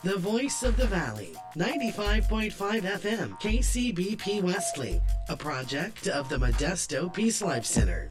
The Voice of the Valley, 95.5 FM, KCBP Wesley, a project of the Modesto Peace Life Center.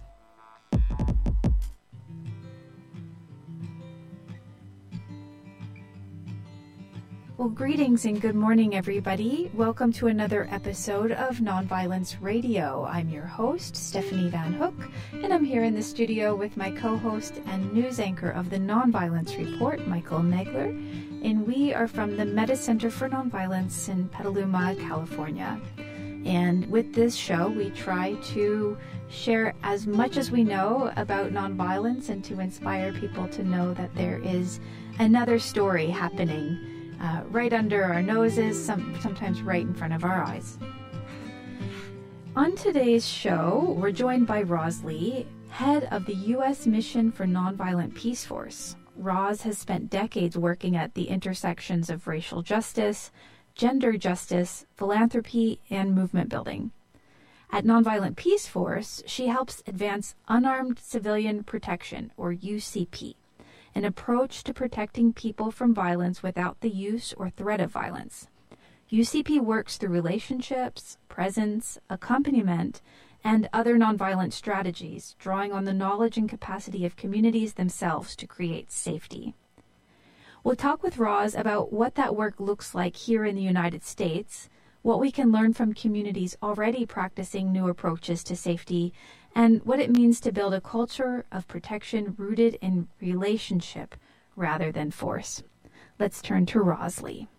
Well, greetings and good morning, everybody. Welcome to another episode of Nonviolence Radio. I'm your host, Stephanie Van Hook, and I'm here in the studio with my co-host and news anchor of the Nonviolence Report, Michael Nagler, and we are from the Meta Center for Nonviolence in Petaluma, California. And with this show, we try to share as much as we know about nonviolence and to inspire people to know that there is another story happening right under our noses, sometimes right in front of our eyes. On today's show, we're joined by Roz Lee, head of the U.S. Mission for Nonviolent Peace Force. Roz has spent decades working at the intersections of racial justice, gender justice, philanthropy, and movement building. At Nonviolent Peace Force, she helps advance Unarmed Civilian Protection, or UCP, an approach to protecting people from violence without the use or threat of violence. UCP works through relationships, presence, accompaniment, and other nonviolent strategies, drawing on the knowledge and capacity of communities themselves to create safety. We'll talk with Roz about what that work looks like here in the United States, what we can learn from communities already practicing new approaches to safety, and what it means to build a culture of protection rooted in relationship rather than force. Let's turn to Roz Lee.